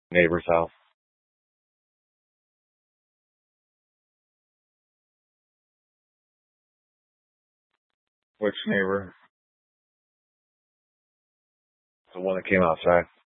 Neighbor's house. Which neighbor? The one that came outside.